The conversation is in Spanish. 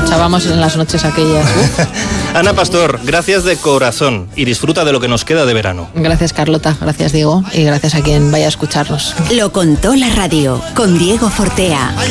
escuchábamos en las noches aquellas. Ana Pastor, gracias de corazón y disfruta de lo que nos queda de verano. Gracias, Carlota, gracias, Diego, y gracias a quien vaya a escucharnos. Lo contó la radio con Diego Fortea.